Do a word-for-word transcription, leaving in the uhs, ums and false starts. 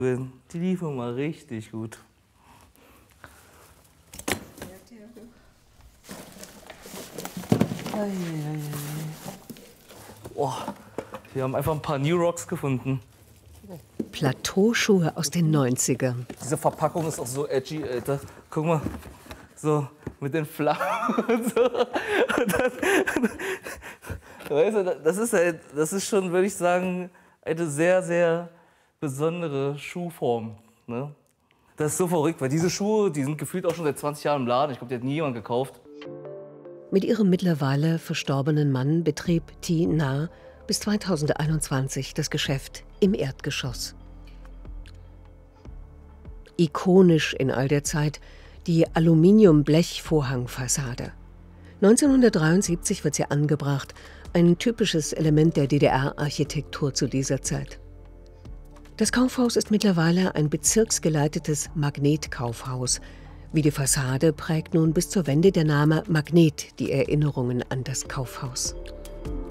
Die liefen mal richtig gut. Oh, wir haben einfach ein paar New Rocks gefunden. Plateauschuhe aus den neunzigern. Diese Verpackung ist auch so edgy, Alter. Guck mal, so mit den Flammen und so. Und das, weißt du, das ist halt, das ist schon, würde ich sagen, eine sehr, sehr besondere Schuhform. Ne? Das ist so verrückt, weil diese Schuhe, die sind gefühlt auch schon seit zwanzig Jahren im Laden. Ich glaube, die hat nie jemand gekauft. Mit ihrem mittlerweile verstorbenen Mann betrieb Thi Na bis zweitausendeinundzwanzig das Geschäft im Erdgeschoss. Ikonisch in all der Zeit die Aluminium-Blech-Vorhangfassade. neunzehnhundertdreiundsiebzig wird sie angebracht, ein typisches Element der D D R-Architektur zu dieser Zeit. Das Kaufhaus ist mittlerweile ein bezirksgeleitetes Magnetkaufhaus. Wie die Fassade prägt nun bis zur Wende der Name Magnet die Erinnerungen an das Kaufhaus.